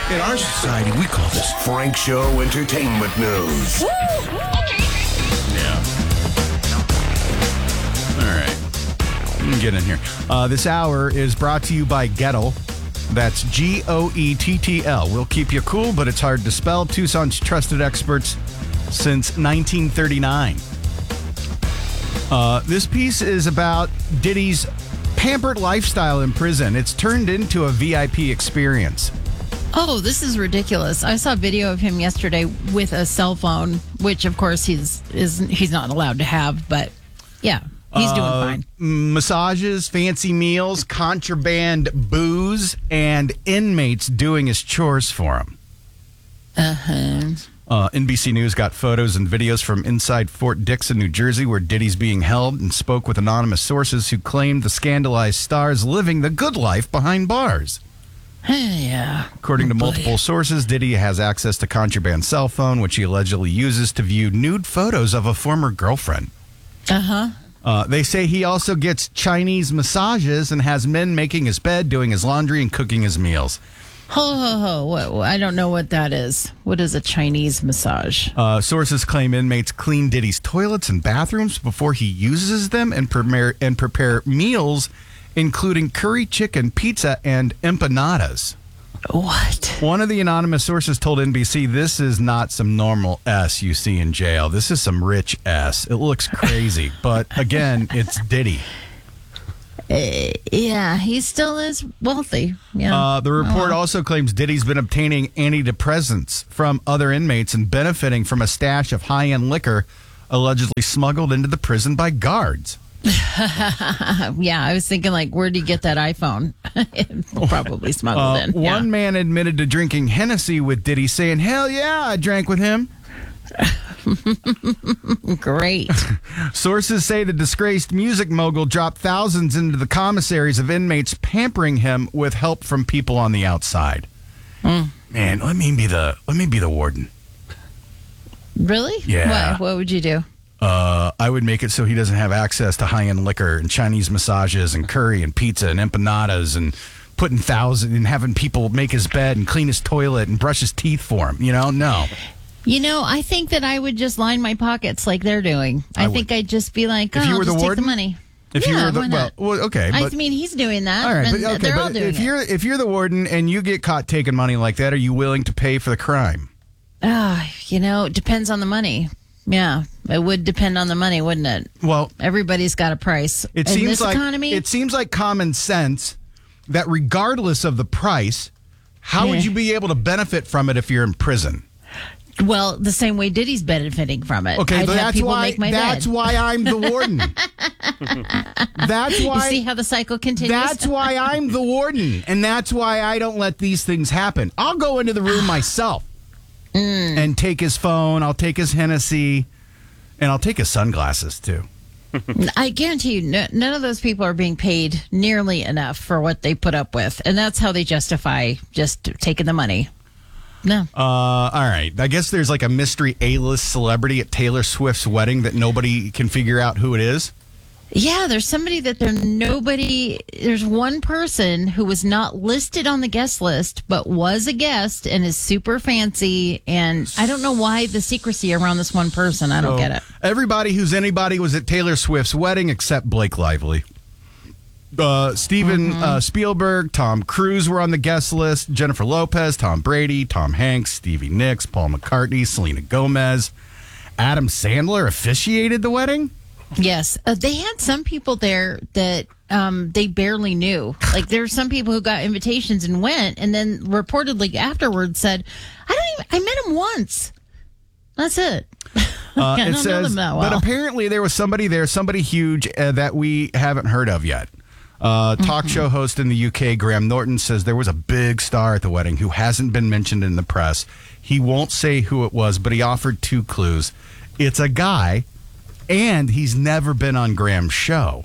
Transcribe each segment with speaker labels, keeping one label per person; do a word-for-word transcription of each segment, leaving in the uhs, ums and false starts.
Speaker 1: In our society, we call this Frank Show Entertainment News.
Speaker 2: Woo! Okay.
Speaker 3: Yeah. All right. Let me get in here. Uh, this hour is brought to you by Gettle. That's G O E T T L. We'll keep you cool, but it's hard to spell. Tucson's trusted experts since nineteen thirty-nine. Uh, this piece is about Diddy's pampered lifestyle in prison. It's turned into a V I P experience.
Speaker 4: Oh, this is ridiculous. I saw a video of him yesterday with a cell phone, which of course he's is he's not allowed to have, but yeah, he's doing
Speaker 3: Uh,
Speaker 4: fine.
Speaker 3: Massages, fancy meals, contraband booze, and inmates doing his chores for him.
Speaker 4: Uh-huh.
Speaker 3: Uh, N B C News got photos and videos from inside Fort Dixon, New Jersey, where Diddy's being held, and spoke with anonymous sources who claimed the scandalized star's living the good life behind bars.
Speaker 4: Yeah.
Speaker 3: According to
Speaker 4: Oh, boy.
Speaker 3: multiple sources, Diddy has access to contraband cell phone, which he allegedly uses to view nude photos of a former girlfriend.
Speaker 4: Uh-huh.
Speaker 3: Uh, they say he also gets Chinese massages and has men making his bed, doing his laundry, and cooking his meals.
Speaker 4: Ho, ho, ho. What, I don't know what that is. What is a Chinese massage?
Speaker 3: Uh, sources claim inmates clean Diddy's toilets and bathrooms before he uses them and prepare, and prepare meals, including curry chicken, pizza, and empanadas.
Speaker 4: What?
Speaker 3: One of the anonymous sources told N B C, this is not some normal S you see in jail. This is some rich S. It looks crazy. But again, it's Diddy.
Speaker 4: Uh, yeah, he still is wealthy. Yeah.
Speaker 3: Uh, the report
Speaker 4: Oh, well.
Speaker 3: also claims Diddy's been obtaining antidepressants from other inmates and benefiting from a stash of high-end liquor allegedly smuggled into the prison by guards.
Speaker 4: Yeah, I was thinking, like, where'd he get that iPhone? Probably smuggled
Speaker 3: Uh,
Speaker 4: in.
Speaker 3: one
Speaker 4: Yeah.
Speaker 3: man admitted to drinking Hennessy with Diddy, saying, hell yeah, I drank with him.
Speaker 4: Great.
Speaker 3: Sources say the disgraced music mogul dropped thousands into the commissaries of inmates, pampering him with help from people on the outside.
Speaker 4: Mm.
Speaker 3: Man, let me be the let me be the warden.
Speaker 4: Really?
Speaker 3: Yeah.
Speaker 4: What, what would you do?
Speaker 3: Uh, I would make it so he doesn't have access to high-end liquor and Chinese massages and curry and pizza and empanadas and putting thousand and having people make his bed and clean his toilet and brush his teeth for him. You know, no.
Speaker 4: You know, I think that I would just line my pockets like they're doing. I,
Speaker 3: I
Speaker 4: think
Speaker 3: would.
Speaker 4: I'd just be like, oh,
Speaker 3: If you
Speaker 4: I'll
Speaker 3: were the
Speaker 4: just take
Speaker 3: warden?
Speaker 4: the money.
Speaker 3: If
Speaker 4: yeah,
Speaker 3: you were the
Speaker 4: why
Speaker 3: well,
Speaker 4: not?
Speaker 3: well, okay,
Speaker 4: I
Speaker 3: but
Speaker 4: mean, he's doing that.
Speaker 3: all right,
Speaker 4: and
Speaker 3: but okay,
Speaker 4: they're all
Speaker 3: but
Speaker 4: doing
Speaker 3: if
Speaker 4: it.
Speaker 3: you're if you're the warden and you get caught taking money like that, are you willing to pay for the crime?
Speaker 4: Ah, you know, it depends on the money. Yeah, it would depend on the money, wouldn't it?
Speaker 3: Well,
Speaker 4: Everybody's got a price.
Speaker 3: it
Speaker 4: In
Speaker 3: seems
Speaker 4: this
Speaker 3: like
Speaker 4: economy,
Speaker 3: it seems like common sense that regardless of the price, how would
Speaker 4: Yeah.
Speaker 3: you be able to benefit from it if you're in prison?
Speaker 4: well, the same way Diddy's benefiting from it.
Speaker 3: Okay,
Speaker 4: I'd
Speaker 3: but
Speaker 4: have
Speaker 3: that's
Speaker 4: people
Speaker 3: why
Speaker 4: make my
Speaker 3: that's
Speaker 4: bed.
Speaker 3: why I'm the warden. That's
Speaker 4: You
Speaker 3: why
Speaker 4: see how the cycle continues?
Speaker 3: That's why I'm the warden, and that's why I don't let these things happen. I'll go into the room myself
Speaker 4: Mm.
Speaker 3: and take his phone. I'll take his Hennessy, and I'll take his sunglasses too.
Speaker 4: I guarantee you, no, none of those people are being paid nearly enough for what they put up with, and that's how they justify just taking the money. No,
Speaker 3: Uh, all right. I guess there's like a mystery A-list celebrity at Taylor Swift's wedding that nobody can figure out who it is.
Speaker 4: yeah, there's somebody that there nobody. There's one person who was not listed on the guest list, but was a guest and is super fancy. And I don't know why the secrecy around this one person. I don't
Speaker 3: So
Speaker 4: get it.
Speaker 3: Everybody who's anybody was at Taylor Swift's wedding except Blake Lively. Uh, Steven
Speaker 4: Mm-hmm.
Speaker 3: uh, Spielberg, Tom Cruise were on the guest list. Jennifer Lopez, Tom Brady, Tom Hanks, Stevie Nicks, Paul McCartney, Selena Gomez. Adam Sandler officiated the wedding.
Speaker 4: Yes, uh, they had some people there that um, they barely knew. Like there were some people who got invitations and went, and then reportedly afterwards said, "I don't even. I met him once. That's it."
Speaker 3: Uh,
Speaker 4: I
Speaker 3: it
Speaker 4: don't know
Speaker 3: says,
Speaker 4: them that
Speaker 3: but
Speaker 4: well.
Speaker 3: apparently there was somebody there, somebody huge uh, that we haven't heard of yet. Uh, talk
Speaker 4: Mm-hmm.
Speaker 3: show host in the U K, Graham Norton, says there was a big star at the wedding who hasn't been mentioned in the press. He won't say who it was, but he offered two clues. It's a guy, and he's never been on Graham's show.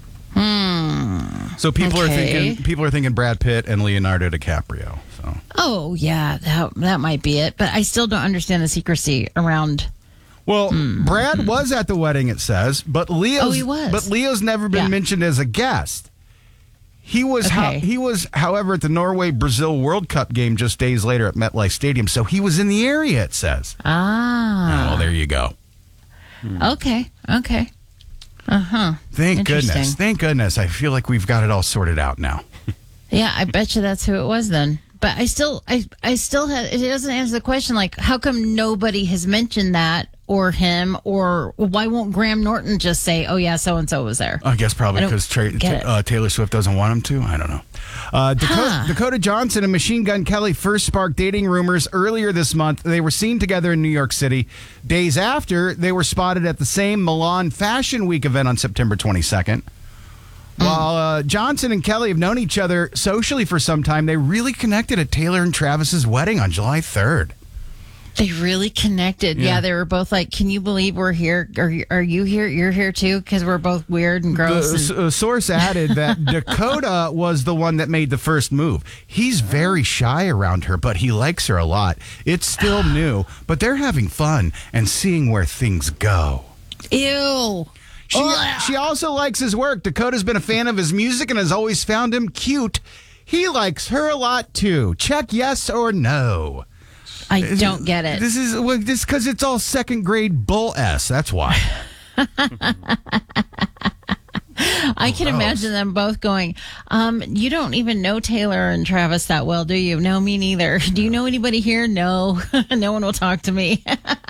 Speaker 4: Hmm.
Speaker 3: So people are
Speaker 4: Okay.
Speaker 3: thinking people are thinking Brad Pitt and Leonardo DiCaprio. So
Speaker 4: Oh yeah, that that might be it. But I still don't understand the secrecy around.
Speaker 3: Well, Brad was at the wedding, it says, but Leo's
Speaker 4: Hmm. Oh, he was.
Speaker 3: but Leo's never been
Speaker 4: Yeah.
Speaker 3: mentioned as a guest. He was, how,
Speaker 4: Okay.
Speaker 3: he was, however, at the Norway-Brazil World Cup game just days later at MetLife Stadium, so he was in the area, it says.
Speaker 4: Ah.
Speaker 3: Oh, well, there you go.
Speaker 4: Okay. Okay. Uh-huh.
Speaker 3: Thank
Speaker 4: Interesting.
Speaker 3: goodness. Thank goodness. I feel like we've got it all sorted out now.
Speaker 4: Yeah, I bet you that's who it was then. But I still, I, I still have. It doesn't answer the question. Like, how come nobody has mentioned that or him, or why won't Graham Norton just say, "Oh yeah, so and so was there"?
Speaker 3: I guess probably
Speaker 4: I don't
Speaker 3: because Tra-
Speaker 4: get it.
Speaker 3: uh, Taylor Swift doesn't want him to. I don't know. Uh, Dakota,
Speaker 4: Huh.
Speaker 3: Dakota Johnson and Machine Gun Kelly first sparked dating rumors earlier this month. They were seen together in New York City. Days after, they were spotted at the same Milan Fashion Week event on September twenty-second. While uh, Johnson and Kelly have known each other socially for some time, they really connected at Taylor and Travis's wedding on July third.
Speaker 4: They really connected. Yeah.
Speaker 3: Yeah.
Speaker 4: They were both like, "Can you believe we're here? Are you, are you here? You're here too?" Because we're both weird and gross.
Speaker 3: The s-
Speaker 4: and-
Speaker 3: uh, source added that Dakota was the one that made the first move. He's very shy around her, but he likes her a lot. It's still new, but they're having fun and seeing where things go.
Speaker 4: Ew.
Speaker 3: She,
Speaker 4: Ugh.
Speaker 3: she also likes his work. Dakota's been a fan of his music and has always found him cute. He likes her a lot too. Check yes or no.
Speaker 4: I don't get it.
Speaker 3: This is well, this because it's all second grade bull s. That's why.
Speaker 4: I can imagine them both going, um, "You don't even know Taylor and Travis that well, do you?" "No, me neither." "Do you know anybody here?" "No." "No one will talk to me."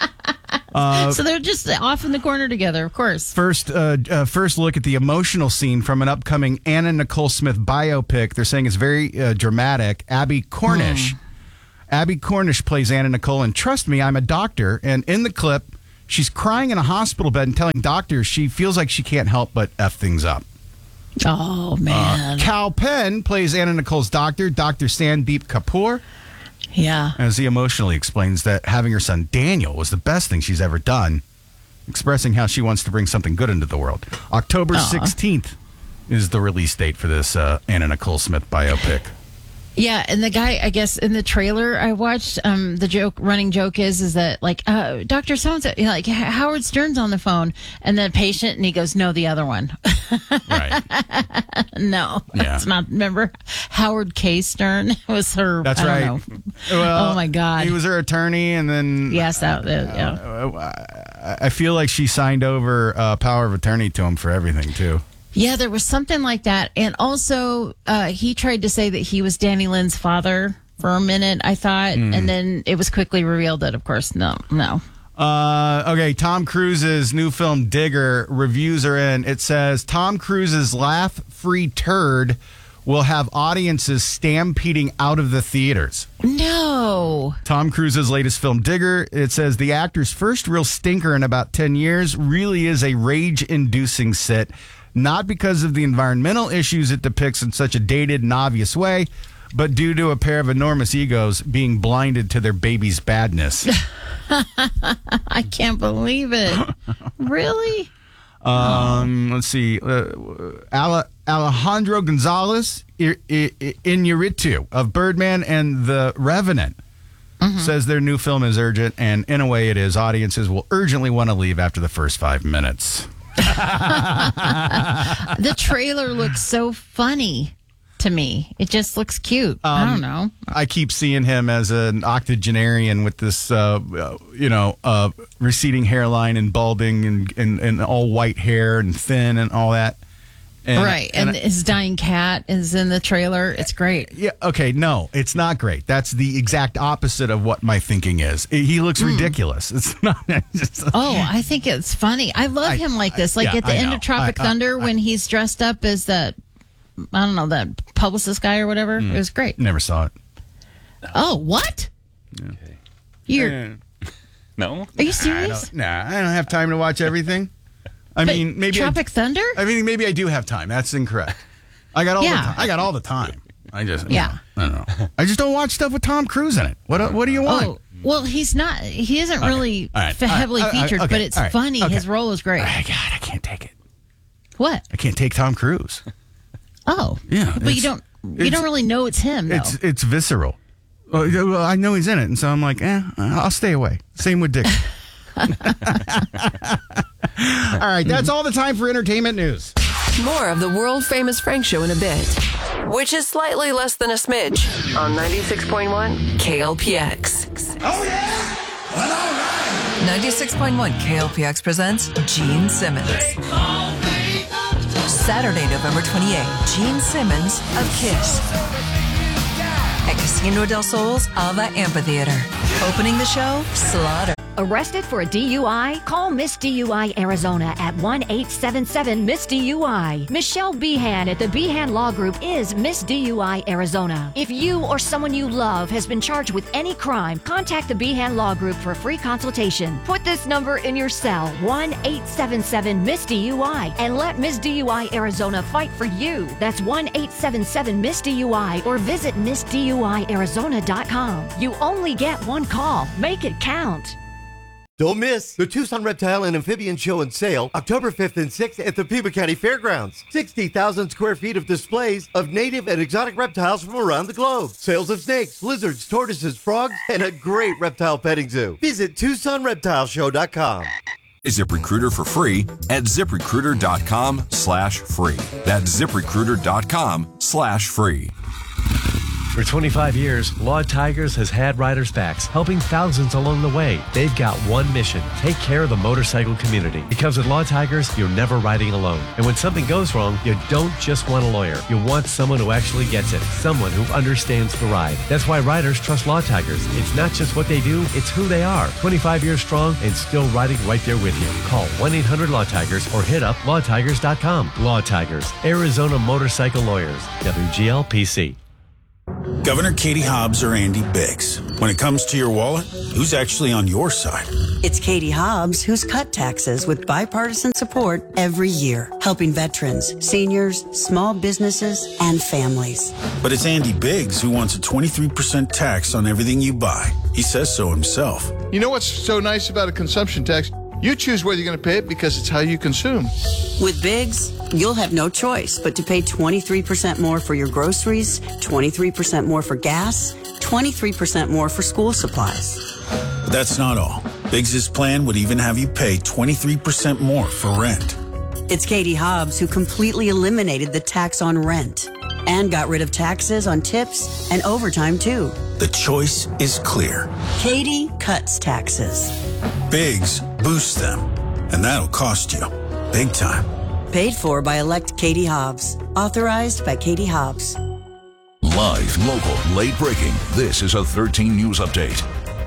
Speaker 3: Uh,
Speaker 4: so they're just off in the corner together, of course.
Speaker 3: First, uh, uh, first look at the emotional scene from an upcoming Anna Nicole Smith biopic. They're saying it's very uh, dramatic. Abby Cornish. Abby Cornish plays Anna Nicole, and trust me, I'm a doctor. And in the clip, she's crying in a hospital bed and telling doctors she feels like she can't help but F things up.
Speaker 4: Oh, man.
Speaker 3: Cal Penn plays Anna Nicole's doctor, Doctor Sandeep Kapoor,
Speaker 4: Yeah.
Speaker 3: as he emotionally explains that having her son Daniel was the best thing she's ever done, expressing how she wants to bring something good into the world. October
Speaker 4: Aw.
Speaker 3: sixteenth is the release date for this uh, Anna Nicole Smith biopic.
Speaker 4: Yeah, and the guy, I guess, in the trailer I watched, um, the joke, running joke is, is that like, uh, Doctor So-and-so, you know, like Howard Stern's on the phone, and the patient, and he goes, "No, the other one."
Speaker 3: Right.
Speaker 4: No,
Speaker 3: Yeah.
Speaker 4: that's not. Remember, Howard K. Stern was her.
Speaker 3: That's
Speaker 4: I
Speaker 3: right.
Speaker 4: don't know.
Speaker 3: Well,
Speaker 4: Oh, my God.
Speaker 3: He was her attorney, and then
Speaker 4: Yes, that. Uh, yeah.
Speaker 3: uh, I feel like she signed over uh, power of attorney to him for everything too.
Speaker 4: Yeah, there was something like that, and also uh, he tried to say that he was Danny Lynn's father for a minute. I thought,
Speaker 3: Hmm.
Speaker 4: and then it was quickly revealed that, of course, no, no.
Speaker 3: Uh, okay, Tom Cruise's new film Digger reviews are in. It says Tom Cruise's laugh-free turd will have audiences stampeding out of the theaters.
Speaker 4: No.
Speaker 3: Tom Cruise's latest film Digger, it says the actor's first real stinker in about ten years, really is a rage-inducing sit, not because of the environmental issues it depicts in such a dated and obvious way, but due to a pair of enormous egos being blinded to their baby's badness.
Speaker 4: I can't believe it. Really?
Speaker 3: Um, let's see. Uh, Ale- Alejandro Gonzalez I- I- I- Iñárritu of Birdman and The Revenant says their new film is urgent, and in a way it is. Audiences will urgently want to leave after the first five minutes.
Speaker 4: The trailer looks so funny to me. It just looks cute. I
Speaker 3: Um,
Speaker 4: don't know.
Speaker 3: I keep seeing him as an octogenarian with this, uh, uh, you know, uh, receding hairline and balding and, and, and all white hair and thin and all that. And,
Speaker 4: Right. And,
Speaker 3: I-
Speaker 4: his dying cat is in the trailer. It's great.
Speaker 3: Yeah. Okay. No, it's not great. That's the exact opposite of what my thinking is. He looks ridiculous. It's not. It's just,
Speaker 4: Oh, I think it's funny. I love
Speaker 3: I-
Speaker 4: him like this. Like
Speaker 3: yeah,
Speaker 4: at the
Speaker 3: I
Speaker 4: end
Speaker 3: know.
Speaker 4: of Tropic
Speaker 3: I- I-
Speaker 4: Thunder
Speaker 3: I-
Speaker 4: when he's dressed up as that, I don't know, that publicist guy or whatever. It was great.
Speaker 3: never saw it.
Speaker 4: Oh, what? You're,
Speaker 2: No?
Speaker 4: are you serious?
Speaker 3: Nah, I don't have time to watch everything. I
Speaker 4: But
Speaker 3: mean, maybe.
Speaker 4: Tropic Thunder?
Speaker 3: I, I mean, maybe I do have time. That's incorrect. I got all
Speaker 4: Yeah.
Speaker 3: the time. I got all the time. I just.
Speaker 4: Yeah.
Speaker 3: I don't know. I just don't watch stuff with Tom Cruise in it. What? What do you want?
Speaker 4: Oh, well, he's not, he isn't really
Speaker 3: All right.
Speaker 4: fe- heavily
Speaker 3: All right.
Speaker 4: featured,
Speaker 3: Okay.
Speaker 4: but it's
Speaker 3: All right.
Speaker 4: funny.
Speaker 3: Okay.
Speaker 4: His role is great.
Speaker 3: Oh, God, I can't take it.
Speaker 4: What?
Speaker 3: I can't take Tom Cruise.
Speaker 4: Oh.
Speaker 3: Yeah,
Speaker 4: But you
Speaker 3: it's-
Speaker 4: don't, you
Speaker 3: it's-
Speaker 4: don't really know it's him, though.
Speaker 3: It's it's visceral. Well, yeah, well, I know he's in it, and so I'm like, eh, I'll stay away. Same with Dick. All right, that's all the time for entertainment news.
Speaker 5: More of the world famous Frank Show in a bit.
Speaker 2: which is slightly less than a smidge, on ninety-six point one K L P X.
Speaker 5: Oh, yeah? Well, all right.
Speaker 2: ninety-six point one K L P X presents Gene Simmons. Saturday, November twenty-eighth, Gene Simmons of Kiss at Casino del Sol's Ava Amphitheater. Opening the show, Slaughter.
Speaker 6: Arrested for a D U I? Call Miss D U I Arizona at one eight seven seven Miss D U I. Michelle Behan at the Behan Law Group is Miss D U I Arizona. If you or someone you love has been charged with any crime, contact the Behan Law Group for a free consultation. Put this number in your cell, one eight seven seven Miss D U I, and let Miss D U I Arizona fight for you. That's one eight seven seven Miss D U I, or visit miss D U I arizona dot com. You only get one call. Make it count.
Speaker 7: Don't miss the Tucson Reptile and Amphibian Show and Sale, October fifth and sixth at the Pima County Fairgrounds. sixty thousand square feet of displays of native and exotic reptiles from around the globe. Sales of snakes, lizards, tortoises, frogs, and a great reptile petting zoo. Visit Tucson Reptile Show dot com.
Speaker 8: ZipRecruiter for free at ZipRecruiter.com slash free. That's ZipRecruiter.com slash free.
Speaker 9: For twenty-five years, Law Tigers has had riders' backs, helping thousands along the way. They've got one mission: take care of the motorcycle community. Because at Law Tigers, you're never riding alone. And when something goes wrong, you don't just want a lawyer. You want someone who actually gets it, someone who understands the ride. That's why riders trust Law Tigers. It's not just what they do, it's who they are. twenty-five years strong and still riding right there with you. Call one eight hundred Law Tigers or hit up law tigers dot com. Law Tigers, Arizona Motorcycle Lawyers, W G L P C.
Speaker 10: Governor Katie Hobbs or Andy Biggs? When it comes to your wallet, who's actually on your side?
Speaker 11: It's Katie Hobbs, who's cut taxes with bipartisan support every year, helping veterans, seniors, small businesses, and families.
Speaker 10: But it's Andy Biggs who wants a twenty-three percent tax on everything you buy. He says so himself.
Speaker 12: You know what's so nice about a consumption tax? You choose whether you're going to pay it because it's how you consume.
Speaker 11: With Biggs, you'll have no choice but to pay twenty-three percent more for your groceries, twenty-three percent more for gas, twenty-three percent more for school supplies.
Speaker 10: But that's not all. Biggs' plan would even have you pay twenty-three percent more for rent.
Speaker 11: It's Katie Hobbs who completely eliminated the tax on rent and got rid of taxes on tips and overtime, too.
Speaker 10: The choice is clear.
Speaker 11: Katie cuts taxes.
Speaker 10: Biggs boosts them, and that'll cost you big time.
Speaker 11: Paid for by elect Katie Hobbs. Authorized by Katie Hobbs.
Speaker 1: Live, local, late breaking. This is a thirteen News Update.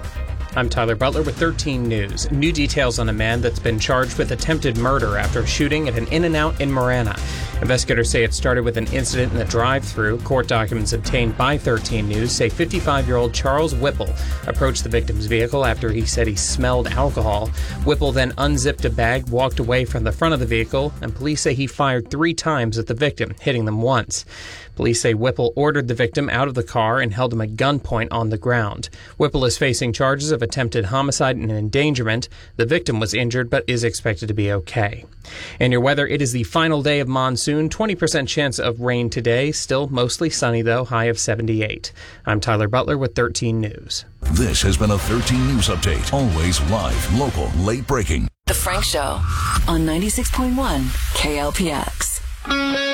Speaker 13: I'm Tyler Butler with thirteen News. New details on a man that's been charged with attempted murder after a shooting at an In-N-Out in Marana. Investigators say it started with an incident in the drive-thru. Court documents obtained by thirteen News say fifty-five-year-old Charles Whipple approached the victim's vehicle after he said he smelled alcohol. Whipple then unzipped a bag, walked away from the front of the vehicle, and police say he fired three times at the victim, hitting them once. Police say Whipple ordered the victim out of the car and held him at gunpoint on the ground. Whipple is facing charges of attempted homicide and endangerment. The victim was injured but is expected to be okay. And your weather, it is the final day of monsoon. twenty percent chance of rain today. Still mostly sunny, though, high of seventy-eight. I'm Tyler Butler with thirteen News.
Speaker 1: This has been a thirteen News Update. Always live, local, late breaking.
Speaker 2: The Frank Show on ninety-six point one K L P X.